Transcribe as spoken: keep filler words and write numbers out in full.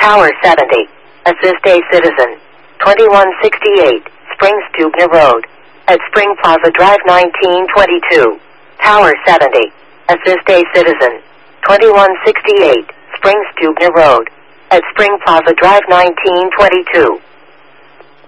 Tower seventy. Assist a citizen. twenty-one sixty-eight, Spring Stubner Road. At Spring Plaza Drive nineteen twenty-two. Tower seventy. Assist a citizen. twenty-one sixty-eight, Spring Stubner Road. At Spring Plaza Drive nineteen twenty-two.